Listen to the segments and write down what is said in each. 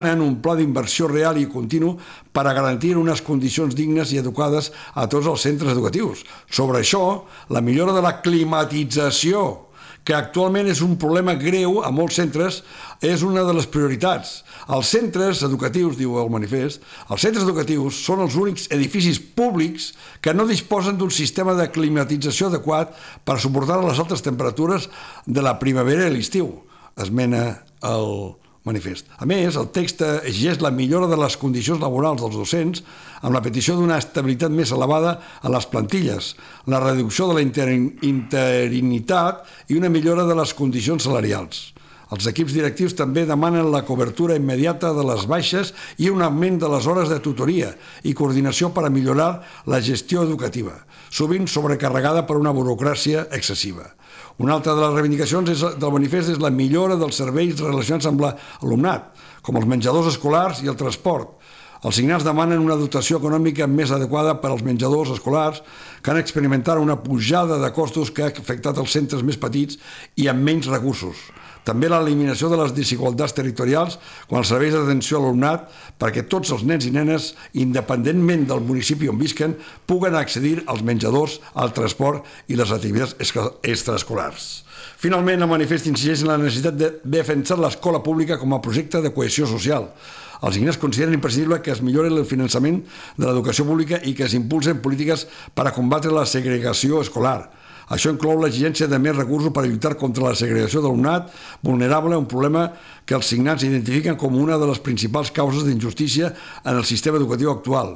en un pla d'inversió real i continu per a garantir unes condicions dignes i adequades a tots els centres educatius. Sobre això, la millora de la climatització, que actualment és un problema greu a molts centres, és una de les prioritats. Els centres educatius, diu el manifest, els centres educatius són els únics edificis públics que no disposen d'un sistema de climatització adequat per suportar les altes temperatures de la primavera i l'estiu, esmena el manifest. A més, el text exigeix la millora de les condicions laborals dels docents amb la petició d'una estabilitat més elevada a les plantilles, la reducció de la interinitat i una millora de les condicions salarials. Els equips directius també demanen la cobertura immediata de les baixes i un augment de les hores de tutoria i coordinació per a millorar la gestió educativa, sovint sobrecarregada per una burocràcia excessiva. Una altra de les reivindicacions del manifest és la millora dels serveis relacionats amb l'alumnat, com els menjadors escolars i el transport. Els signants demanen una dotació econòmica més adequada per als menjadors escolars que han experimentat una pujada de costos que ha afectat els centres més petits i amb menys recursos. També l'eliminació de les desigualtats territorials quan els serveis d'atenció a l'alumnat perquè tots els nens i nenes, independentment del municipi on visquen, puguen accedir als menjadors, al transport i les activitats extraescolars. Finalment, el manifest insisteix en la necessitat de defensar l'escola pública com a projecte de cohesió social. Els signants consideren imprescindible que es millori el finançament de l'educació pública i que es impulsen polítiques per a combatre la segregació escolar. Això inclou l'exigència de més recursos per lluitar contra la segregació d'alumnat vulnerable, un problema que els signants identifiquen com una de les principals causes d'injustícia en el sistema educatiu actual.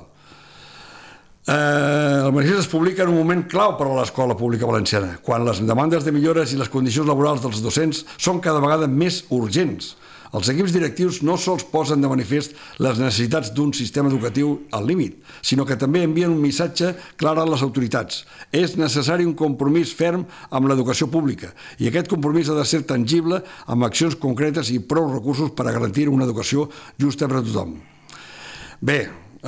El manifest es publica en un moment clau per a l'escola pública valenciana, quan les demandes de millores i les condicions laborals dels docents són cada vegada més urgents. Els equips directius no sols posen de manifest les necessitats d'un sistema educatiu al límit, sinó que també envien un missatge clar a les autoritats. És necessari un compromís ferm amb l'educació pública i aquest compromís ha de ser tangible amb accions concretes i prou recursos per a garantir una educació justa per a tothom. Bé,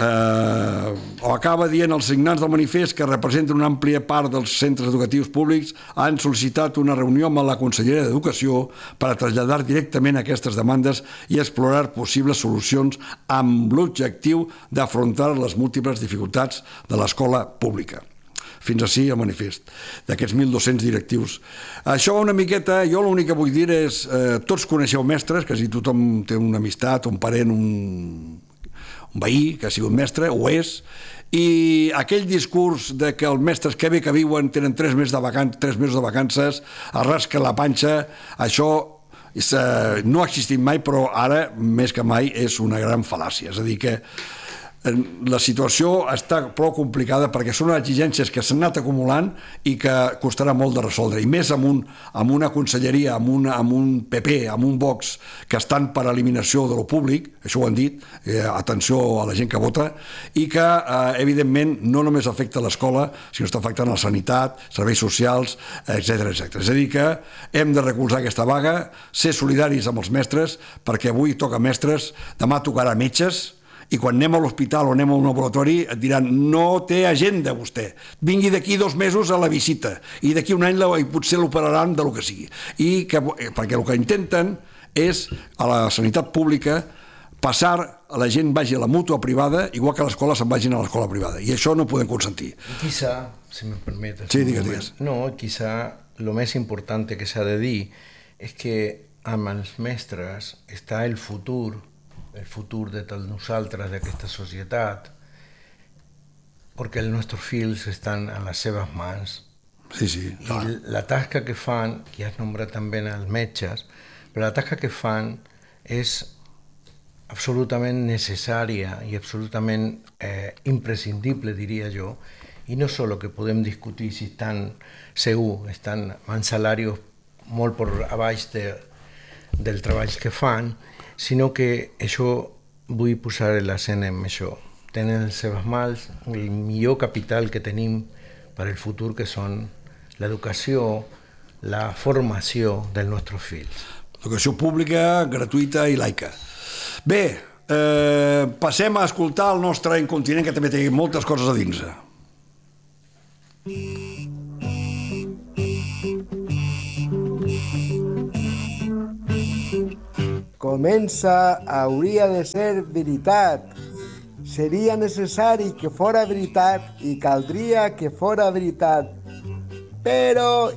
acaba dient els signants del manifest que representen una àmplia part dels centres educatius públics han sol·licitat una reunió amb la Conselleria d'Educació per a traslladar directament aquestes demandes i explorar possibles solucions amb l'objectiu d'afrontar les múltiples dificultats de l'escola pública. Fins així el manifest d'aquests 1.200 directius. Això una miqueta, jo l'únic que vull dir és tots coneixeu mestres, quasi tothom té una amistat, un parent, un veí que ha sigut mestre, ho és, i aquell discurs de que els mestres que bé que viuen tenen 3 mesos de vacances, es rasca la panxa, això no ha existit mai, però ara, més que mai, és una gran fal·làcia. És a dir, que la situació està prou complicada perquè són exigències que s'han anat acumulant i que costarà molt de resoldre, i més amb una conselleria, amb un PP, amb un Vox que estan per eliminació de lo públic, això ho han dit, atenció a la gent que vota, i que evidentment no només afecta l'escola, sinó està afectant la sanitat, serveis socials, etc. És a dir que hem de recolzar aquesta vaga, ser solidaris amb els mestres, perquè avui toca mestres, demà tocarà metges, i quan anem a l'hospital o anem a un laboratori et diran no té agenda vostè, vingui d'aquí 2 mesos a la visita i d'aquí un any potser l'operaran del que sigui, perquè el que intenten és a la sanitat pública passar a la gent vagi a la mútua privada igual que a l'escola se'n vagin a l'escola privada, i això no ho podem consentir. Quizá, si me permites, sí, digues. No, quizá lo més important que s'ha de dir és que amb els mestres està el futur de tots nosaltres, d'aquesta societat, perquè els nostres fills estan en les seves mans. Sí, clar. I la tasca que fan, que has nombrat també els metges, però la tasca que fan és absolutament necessària i absolutament imprescindible, diria jo, i no solo que podem discutir si estan amb salaris molt per abaix del treball que fan, sinó que això vull posar l'accent en això. Tenen en les seves mans el millor capital que tenim per al futur, que són l'educació, la formació dels nostres fills. Educació pública, gratuïta i laica. Bé, passem a escoltar el nostre incontinent, que també té moltes coses a dins. comença, hauria de ser veritat. Seria necessari que fora veritat i caldria que fora veritat. Però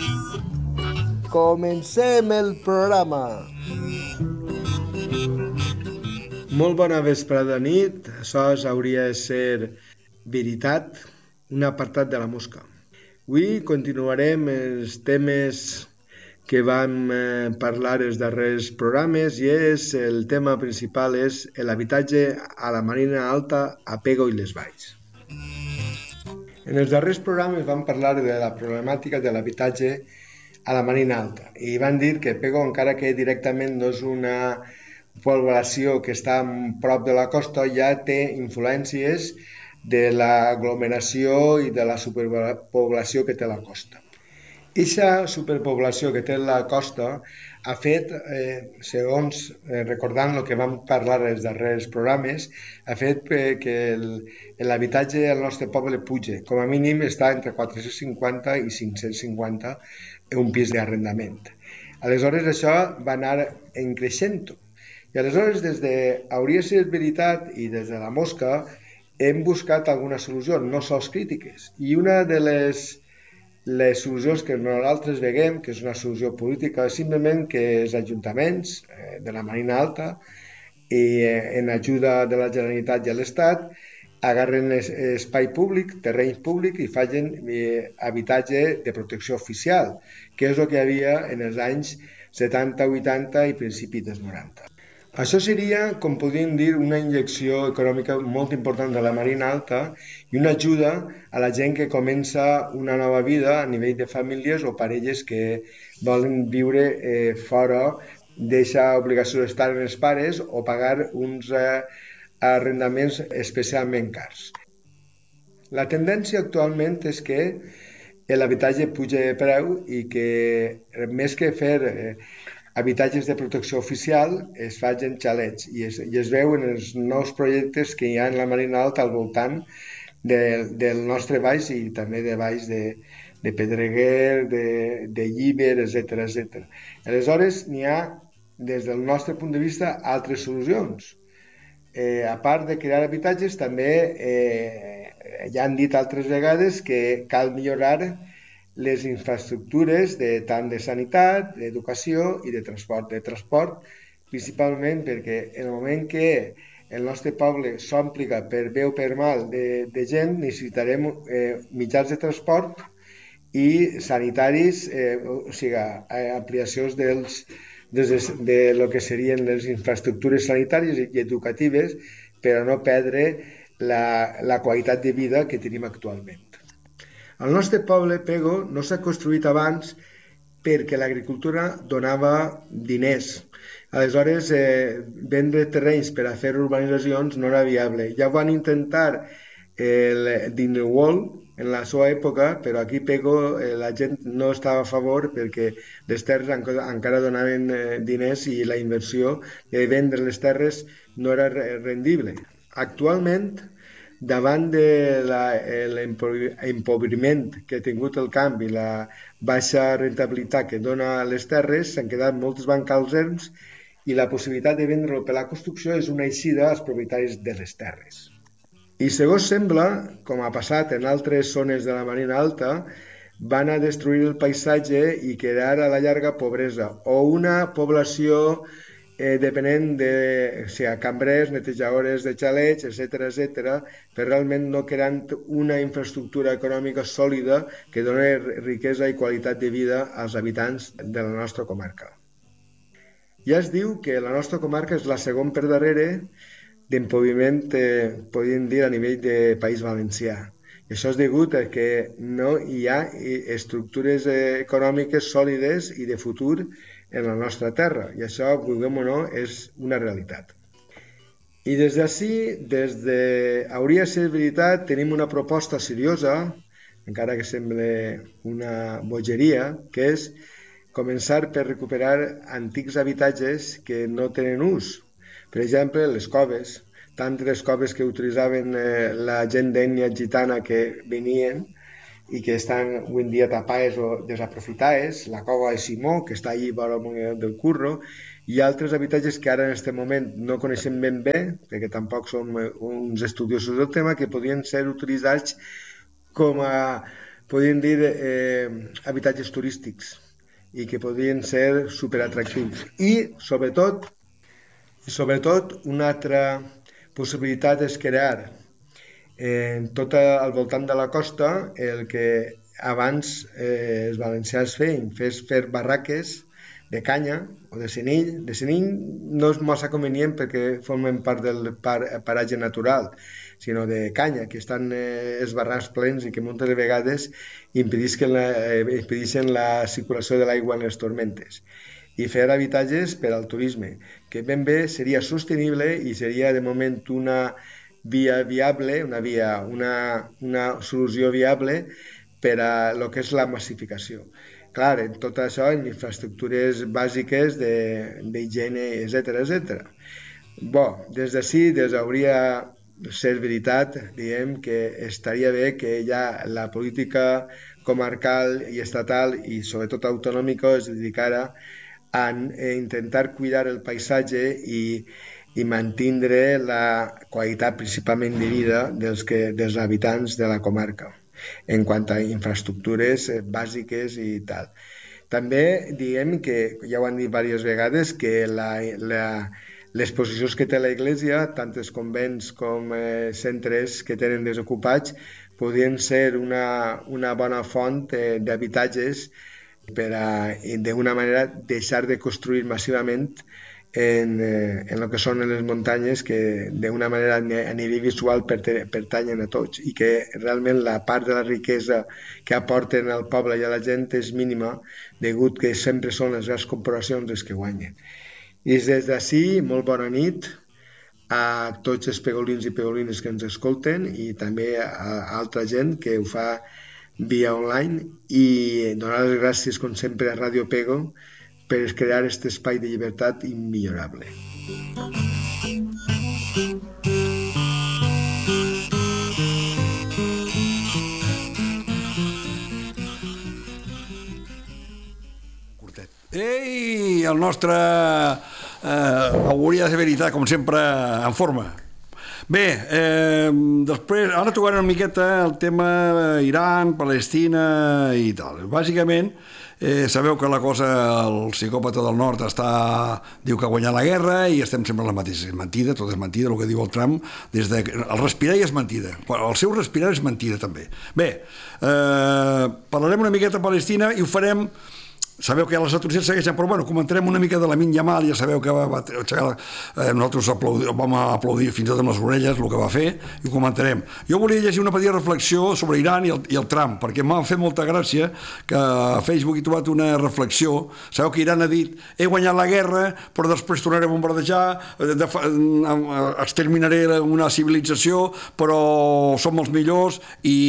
comencem el programa. Molt bona vesprada nit, això hauria de ser veritat, un apartat de la mosca. Avui continuarem els temes que vam parlar els darrers programes i el tema principal és l'habitatge a la Marina Alta, a Pego i les Valls. En els darrers programes vam parlar de la problemàtica de l'habitatge a la Marina Alta i van dir que Pego, encara que directament no és una població que està prop de la costa, ja té influències de l'aglomeració i de la superpoblació que té la costa. Aquesta superpoblació que té la costa ha fet, segons recordant el que vam parlar als darrers programes, ha fet que l'habitatge al nostre poble puja. Com a mínim està entre 450 i 550 un pis d'arrendament. Aleshores això va anar creixent. I aleshores hauria de ser veritat i des de la mosca hem buscat alguna solució, no sols crítiques. I una de les solucions que nosaltres veiem, que és una solució política, és simplement que els ajuntaments de la Marina Alta i en ajuda de la Generalitat i l'Estat agarren espai públic, terreny públic i facin habitatge de protecció oficial, que és el que hi havia en els anys 70, 80 i principis dels 90. Això seria, com podríem dir, una injecció econòmica molt important de la Marina Alta i una ajuda a la gent que comença una nova vida a nivell de famílies o parelles que volen viure fora d'aquesta obligació d'estar amb els pares o pagar uns arrendaments especialment cars. La tendència actualment és que l'habitatge puja de preu i que més que fer habitatges de protecció oficial es facin xalets i es veuen els nous projectes que hi ha en la Marina Alta al voltant del nostre baix i també de baix de Pedreguer, de Llíber, etc. Aleshores n'hi ha, des del nostre punt de vista, altres solucions. A part de crear habitatges, també ja han dit altres vegades que cal millorar les infraestructures tant de sanitat, d'educació i de transport. De transport, principalment perquè en el moment que el nostre poble s'ompliga per bé o per mal de gent, necessitarem mitjans de transport i sanitaris, o sigui, ampliacions de lo que serien les infraestructures sanitàries i educatives per a no perdre la qualitat de vida que tenim actualment. Al nostre poble, Pego, no s'ha construït abans perquè l'agricultura donava diners. Aleshores, vendre terrenys per a fer urbanitzacions no era viable. Ja van intentar el Dinewall en la seva època, però aquí Pego la gent no estava a favor perquè les terres encara donaven diners i la inversió de vendre les terres no era rendible. Actualment, davant de l'empobriment que ha tingut el camp i la baixa rentabilitat que dona les terres, s'han quedat moltes bancals erms i la possibilitat de vendre-ho per la construcció és una eixida als propietaris de les terres. I segons sembla, com ha passat en altres zones de la Marina Alta, van a destruir el paisatge i crear a la llarga pobresa o una població depenent de cambrers, netejadores de xalets, etc., però realment no creant una infraestructura econòmica sòlida que doni riquesa i qualitat de vida als habitants de la nostra comarca. Ja es diu que la nostra comarca és la segona per darrere d'empobriment, podríem dir, a nivell de País Valencià. I això és degut a que no hi ha estructures econòmiques sòlides i de futur en la nostra terra, i això, vulguem o no, és una realitat. I des d'ací, hauria de ser veritat, tenim una proposta seriosa, encara que sembla una bogeria, que és començar per recuperar antics habitatges que no tenen ús. Per exemple, les coves, tant les coves que utilitzaven la gent d'ètnia gitana que venien i que estan avui en dia tapades o desaprofitades, la cova de Simó, que està allí vora del Curro, Hi ha altres habitatges que ara en aquest moment no coneixem ben bé, perquè tampoc som uns estudiosos del tema, que podrien ser utilitzats com a, podríem dir, habitatges turístics i que podrien ser superatractius. I, sobretot, una altra possibilitat és crear tot al voltant de la costa el que abans els valencians feien, fer barraques de canya o de senill. De senill no és massa convenient perquè formen part del paratge natural, sinó de canya, que estan els barrancs plens i que moltes vegades impedeixen la circulació de l'aigua en les tormentes. I fer habitatges per al turisme, que ben bé seria sostenible i seria de moment una via viable, una solució viable per a el que és la massificació. Clar, en tot això, en infraestructures bàsiques d'higiene, etc. Bon, des d'ací, hauria de ser veritat, diguem que estaria bé que ja la política comarcal i estatal i sobretot autonòmica es dedicara a intentar cuidar el paisatge i mantindre la qualitat principalment de vida dels habitants de la comarca en quant a infraestructures bàsiques i tal. També diguem que, ja ho han dit diverses vegades, que les posicions que té la Iglesia, tant els convents com centres que tenen desocupats, podrien ser una bona font d'habitatges per a, d'una manera, deixar de construir massivament en el que són les muntanyes que d'una manera a nivell visual pertanyen a tots i que realment la part de la riquesa que aporten al poble i a la gent és mínima degut que sempre són les grans corporacions les que guanyen. I des d'ací, molt bona nit a tots els pegolins i pegolines que ens escolten i també a altra gent que ho fa via online i donar les gràcies com sempre a Radio Pego per crear aquest espai de llibertat immillorable. Ei, el nostre auguria de veritat, com sempre, en forma. Bé, després, ara tocarem una miqueta el tema Iran, Palestina i tal. Bàsicament, sabeu que la cosa, el psicòpata del nord diu que ha guanyat la guerra i estem sempre en la mateixa. És mentida, tot és mentida, el que diu el Trump. El respirar ja és mentida. El seu respirar és mentida, també. Bé, parlarem una miqueta de Palestina i ho farem. Sabeu que les atrocitats segueixen, però bueno, comentarem una mica de Lamine Yamal. Ja sabeu que va aixecar, nosaltres vam aplaudir fins i tot amb les orelles el que va fer i ho comentarem. Jo volia llegir una petita reflexió sobre Iran i el Trump, perquè m'ha fet molta gràcia que a Facebook he trobat una reflexió. Sabeu que Iran ha dit he guanyat la guerra però després tornaré a bombardejar, exterminaré una civilització però som els millors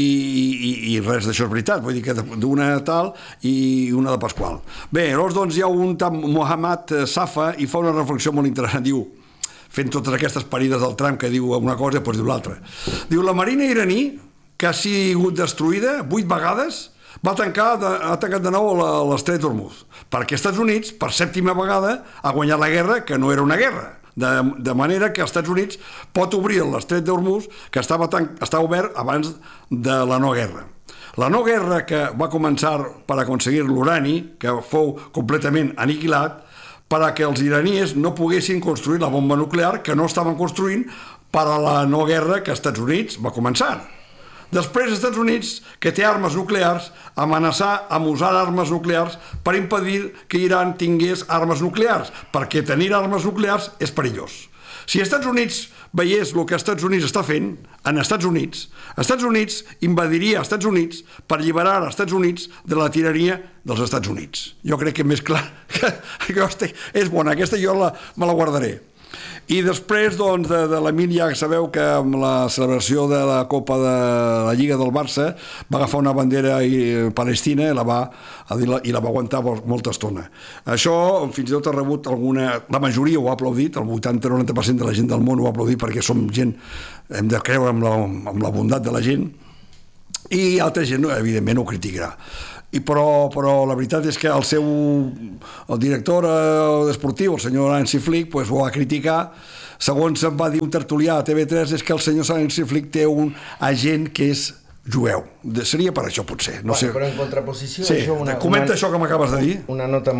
i res d'això és veritat, vull dir que d'una tal i una de Pasqual. Bé, llavors doncs hi ha un tal Mohammad Safa i fa una reflexió molt interessant, diu, fent totes aquestes parides del Trump que diu una cosa i després diu l'altra. Diu, la marina iraní, que ha sigut destruïda 8 vegades, ha tancat de nou l'estret d'Hormuz, perquè els Estats Units, per 7ª vegada, ha guanyat la guerra, que no era una guerra. De manera que els Estats Units pot obrir l'estret d'Hormuz, que estava obert abans de la no guerra. La no guerra que va començar per aconseguir l'urani, que fou completament aniquilat, per a que els iraníes no poguessin construir la bomba nuclear que no estaven construint per a la no guerra que els Estats Units va començar. Després, els Estats Units, que té armes nuclears, amenaçar amb usar armes nuclears per impedir que Iran tingués armes nuclears, perquè tenir armes nuclears és perillós. Si els Estats Units veiés el que els Estats Units està fent, en Estats Units invadiria els Estats Units per alliberar els Estats Units de la tirania dels Estats Units. Jo crec que més clar que és bona, aquesta jo me la guardaré. I després, doncs, de Lamine, ja sabeu que amb la celebració de la Copa de la Lliga del Barça va agafar una bandera palestina i la va aguantar molta estona. Això fins i tot ha rebut la majoria ho ha aplaudit, el 80-90% de la gent del món ho ha aplaudit perquè som gent, hem de creure amb la bondat de la gent, i altra gent, evidentment, ho criticarà. Però la veritat és que el director esportiu, el senyor Hansi Flick, ho va criticar. Segons em va dir un tertulià a TV3, és que el senyor Hansi Flick té un agent que és jueu. Seria per això, potser. No sé. Però en contraposició... Sí, comenta això que m'acabes de dir. Una nota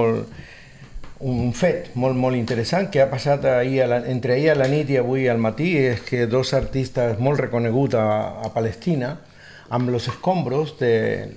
un fet molt interessant que ha passat entre ahir a la nit i avui al matí és que dos artistes molt reconeguts a Palestina, amb els escombros del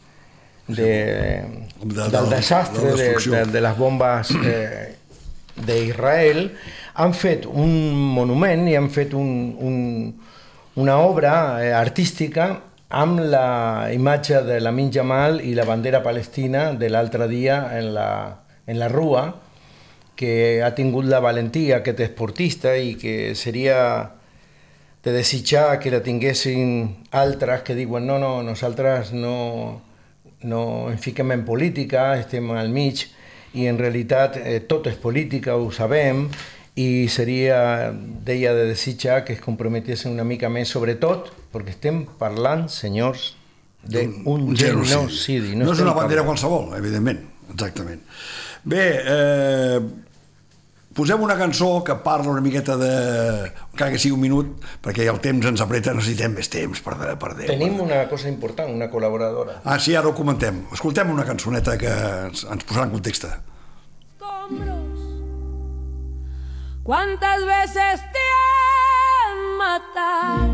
desastre de les bombes d'Israel, han fet un monument i han fet una obra artística amb la imatge de Lamin Jamal i la bandera palestina de l'altre dia en la Rua, que ha tingut la valentia, aquest esportista, i que seria de desitjar que la tinguessin altres que diuen no, nosaltres no ens fiquem en política, estem al mig, i en realitat tot és política, ho sabem, i seria d'ella de desitjar que es comprometessin una mica més, sobretot perquè estem parlant, senyors, d'un genocidi. No és una bandera qualsevol, evidentment, exactament. Bé, posem una cançó que parla una miqueta encara que sigui un minut, perquè el temps ens apreta, necessitem més temps per Déu. Tenim una cosa important, una col·laboradora. Ah, sí, ara ho comentem. Escoltem una cançoneta que ens posarà en context. ¿Cuántas veces te han matado?